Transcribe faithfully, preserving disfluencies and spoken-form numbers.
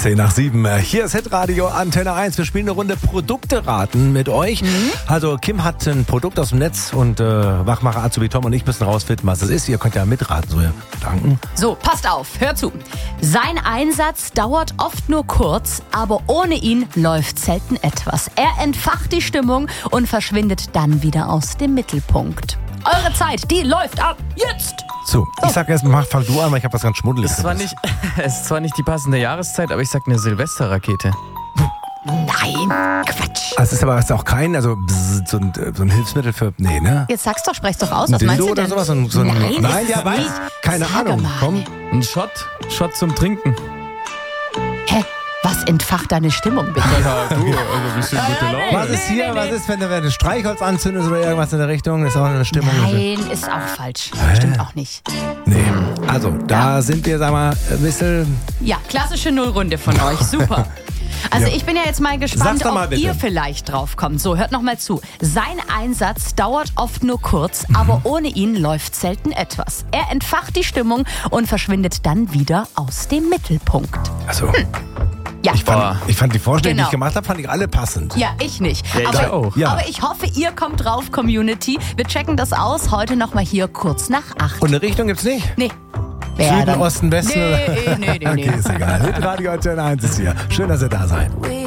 zehn nach sieben. Hier ist Hitradio Antenne eins. Wir spielen eine Runde Produkte raten mit euch. Mhm. Also Kim hat ein Produkt aus dem Netz und äh, Wachmacher Azubi Tom und ich müssen rausfinden, was das ist. Ihr könnt ja mitraten. So, ja. Danken. So, passt auf, hör zu. Sein Einsatz dauert oft nur kurz, aber ohne ihn läuft selten etwas. Er entfacht die Stimmung und verschwindet dann wieder aus dem Mittelpunkt. Eure Zeit, die läuft ab jetzt! So, ich sag erst mal, fang du an, weil ich habe was ganz Schmuddeliges. Es ist zwar nicht, es ist zwar nicht die passende Jahreszeit, aber ich sag eine Silvesterrakete. Nein, Quatsch. Es ist aber ist auch kein, also so ein, so ein Hilfsmittel für, nee, ne? Jetzt sag's doch, sprech's doch aus, Ein was meinst Dildo du denn? oder sowas? So ein, so ein, Nein, nein, ja, ist weiß. nicht. Keine Sag Ahnung, mal. komm. Ein Shot, Shot zum Trinken. Hä? Was entfacht deine Stimmung, bitte? Ja, du, also ein bisschen gute Laune. Was ist hier, nee, nee. was ist, wenn du, wenn du Streichholz anzündest oder irgendwas in der Richtung? Das ist auch eine Stimmung. Nein, ist auch falsch. Stimmt auch nicht. Nee, also da sind wir, sag mal, ein bisschen... Ja, klassische Nullrunde von euch. Super. Also Ja. ich bin ja jetzt mal Sag's gespannt, doch mal ob bitte. ihr vielleicht drauf kommt. So, hört noch mal zu. Sein Einsatz dauert oft nur kurz, aber ohne ihn läuft selten etwas. Er entfacht die Stimmung und verschwindet dann wieder aus dem Mittelpunkt. Also, Ja, ich, fand, ich fand die Vorschläge, die Genau. ich gemacht habe, fand ich alle passend. ja, ich nicht. Ja, ich aber, auch. Ja. aber ich hoffe, ihr kommt drauf, Community. Wir checken das aus. Heute noch mal hier kurz nach acht. Und eine Richtung gibt's nicht? Nee. Süden, Osten, Westen? Nee, oder? nee, nee, nee. Okay, ist egal. Radio Antenne eins ist hier. Schön, dass ihr da seid.